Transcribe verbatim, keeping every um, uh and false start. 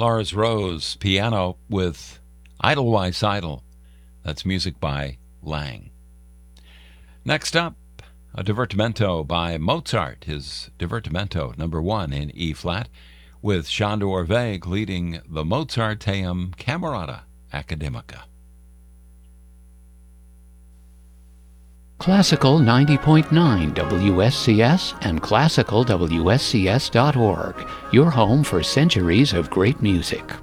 Lars Rose, piano with Idlewice Idle. That's music by Lang. Next up, a divertimento by Mozart, his divertimento number one in E-flat, with Sándor Vég leading the Mozarteum Camerata Academica. Classical ninety point nine W S C S and classical W S C S dot org, your home for centuries of great music.